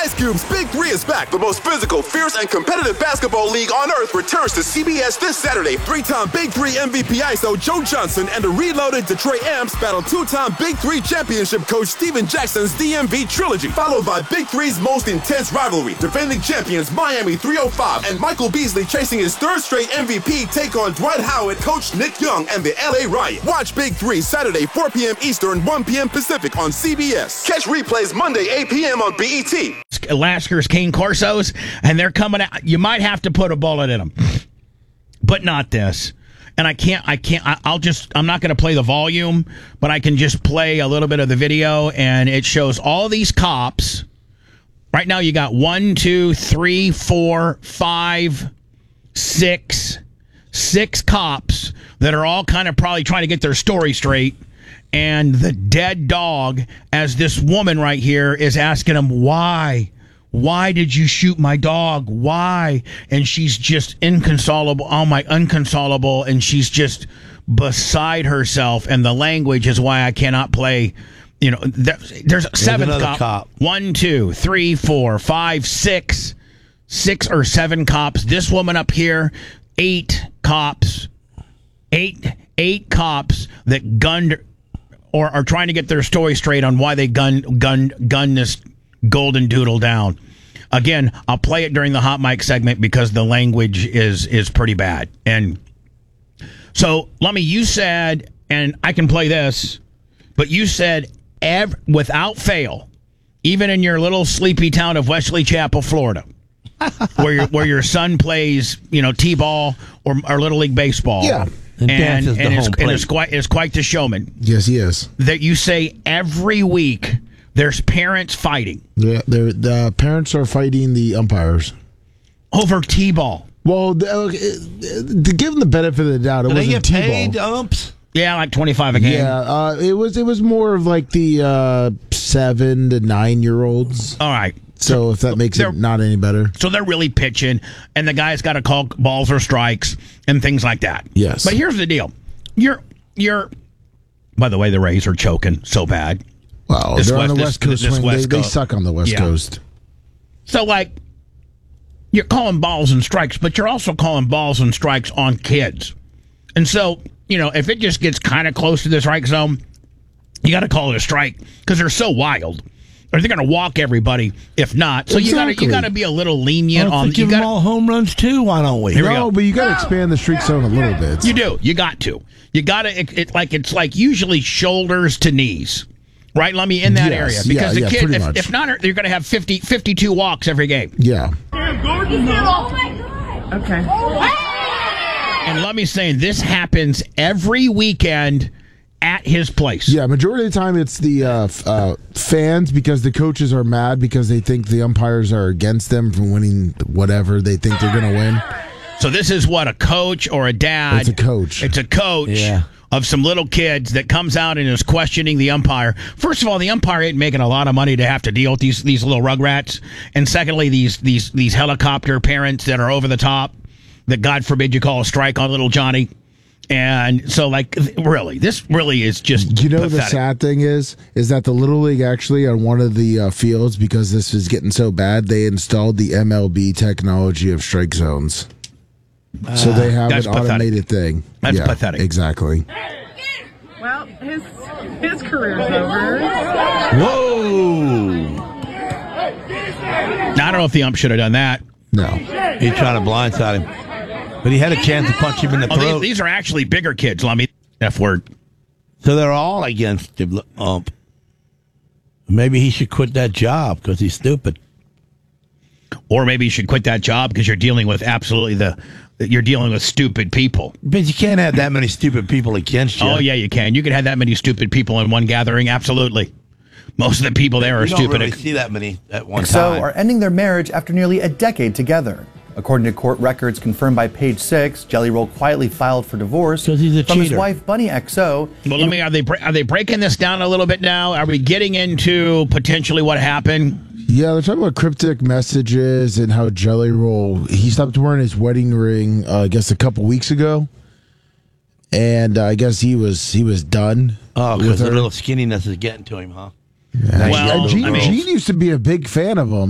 Ice Cube's Big Three is back. The most physical, fierce, and competitive basketball league on earth returns to CBS this Saturday. Three-time Big Three MVP ISO Joe Johnson and the reloaded Detroit Amps battle two-time Big Three championship coach Steven Jackson's DMV trilogy, followed by Big Three's most intense rivalry. Defending champions Miami 305 and Michael Beasley chasing his third straight MVP take on Dwight Howard, Coach Nick Young, and the LA Riot. Watch Big Three Saturday 4 p.m. Eastern, 1 p.m. Pacific on CBS. Catch replays Monday 8 p.m. on BET. Laskers, Cane Corsos, and they're coming out. You might have to put a bullet in them, but not this. And I'm not going to play the volume, but I can just play a little bit of the video, and it shows all these cops. Right now you got 1, 2, 3, 4, 5, 6 cops that are all kind of probably trying to get their story straight. And the dead dog, as this woman right here is asking him, why? Why did you shoot my dog? Why? And she's just inconsolable. Oh, my, inconsolable. And she's just beside herself. And the language is why I cannot play. You know, there's a seventh cop. 1, 2, 3, 4, 5, 6 or 7 cops. This woman up here, 8 cops. 8 cops that gunned or are trying to get their story straight on why they gunned this golden doodle down. Again, I'll play it during the hot mic segment because the language is pretty bad. And so, Lummy, you said, and I can play this, but you said without fail, even in your little sleepy town of Wesley Chapel, Florida, where your son plays, t-ball or Little League baseball. Yeah. And is quite the showman. Yes, he is. That you say every week there's parents fighting. Yeah, the parents are fighting the umpires over t-ball. Well, to give them the benefit of the doubt, it wasn't t-ball. Paid umps? Yeah, like $25 a game. Yeah, it was more of like the 7 to 9-year-olds. All right. So if that makes it not any better. So they're really pitching, and the guy's got to call balls or strikes and things like that. Yes. But here's the deal. You're. By the way, the Rays are choking so bad. Well, they're on the West Coast swing. They suck on the West Coast. So, you're calling balls and strikes, but you're also calling balls and strikes on kids. And so, if it just gets kind of close to the strike zone, you got to call it a strike because they're so wild. Or they're going to walk everybody if not. So exactly. you got to be a little lenient on. Give them all home runs too. Why don't we? But you got to expand the strike zone a little bit. You do. You got to. You got to. It's like usually shoulders to knees, right? Let me in that area because the kid, if not, you're going to have 52 walks every game. Yeah. Oh my God. Okay. And let me say, this happens every weekend at his place. Yeah, majority of the time it's the fans because the coaches are mad because they think the umpires are against them from winning whatever they think they're going to win. So this is what, a coach or a dad? It's a coach. It's a coach of some little kids that comes out and is questioning the umpire. First of all, the umpire ain't making a lot of money to have to deal with these little rugrats. And secondly, these helicopter parents that are over the top that, God forbid, you call a strike on little Johnny. And so, really, this really is just pathetic. The sad thing is that the Little League actually on one of the fields, because this is getting so bad, they installed the MLB technology of strike zones. So they have an automated thing. That's pathetic. Exactly. Well, his career's over. Whoa! I don't know if the ump should have done that. No. He tried to blindside him. But he had a chance to punch him in the throat. These are actually bigger kids, Lummy. F word. So they're all against the ump. Maybe he should quit that job because he's stupid. Or maybe you should quit that job because you're dealing with you're dealing with stupid people. But you can't have that many stupid people against you. Oh, yeah, you can. You can have that many stupid people in one gathering. Absolutely. Most of the people there are stupid. You don't really see that many at one time. time. Are ending their marriage after nearly a decade together. According to court records confirmed by Page Six, Jelly Roll quietly filed for divorce from his wife, Bunny XO. Well, are they breaking this down a little bit now? Are we getting into potentially what happened? Yeah, they're talking about cryptic messages and how Jelly Roll, he stopped wearing his wedding ring, I guess, a couple weeks ago. And I guess he was done. Oh, because the little skinniness is getting to him, huh? Yeah. Well, Gene used to be a big fan of him.